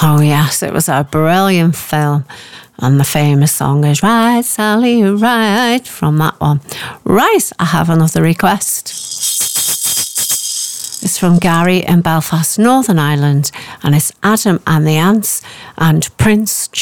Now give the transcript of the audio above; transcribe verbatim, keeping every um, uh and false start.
Oh yes, it was a brilliant film. And the famous song is Right, Sally, Right, from that one. Right, I have another request. It's from Gary in Belfast, Northern Ireland, and it's Adam and the Ants and Prince